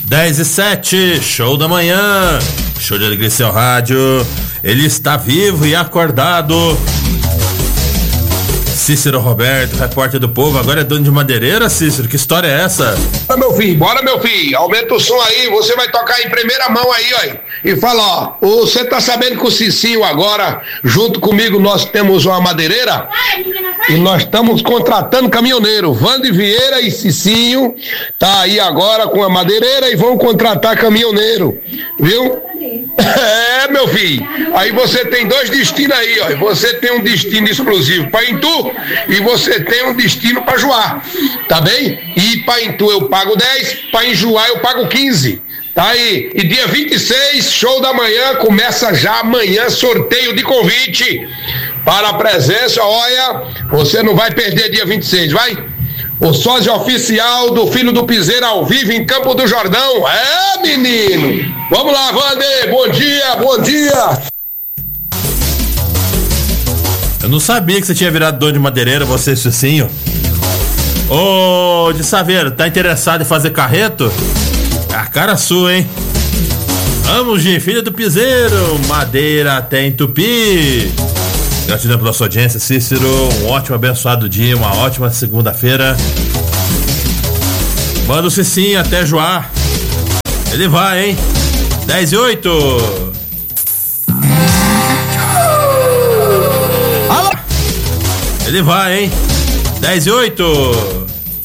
10h07, show da manhã, show de alegria, seu rádio. Ele está vivo e acordado. Cícero Roberto, repórter do Povo, agora é dono de madeireira, Cícero? Que história é essa? Bora, meu filho, aumenta o som aí, você vai tocar em primeira mão aí, ó. E fala, ó, você tá sabendo que o Cicinho agora, junto comigo, nós temos uma madeireira? E nós estamos contratando caminhoneiro. Vande Vieira e Cicinho tá aí agora com a madeireira e vão contratar caminhoneiro, viu? É, meu filho, aí você tem dois destinos aí, ó. Você tem um destino exclusivo para Itu e você tem um destino para Juá, tá bem? E para Itu eu pago 10, para Juá eu pago 15. Tá aí, e dia 26, show da manhã, começa já amanhã, sorteio de convite para a presença, olha, você não vai perder dia 26, vai? O sósia oficial do Filho do Piseiro ao vivo em Campo do Jordão, é menino, vamos lá, Wander, bom dia. Eu não sabia que você tinha virado dono de madeireira, você, Cicinho. Ô, de Saveiro, tá interessado em fazer carreto? A cara sua, hein? Vamos de Filho do Piseiro, madeira até entupir. Gratidão pela sua audiência, Cícero. Um ótimo, abençoado dia, uma ótima segunda-feira. Manda o Cicinho até Joá. Ele vai, hein? 10h08. Ele vai, hein? 10h08.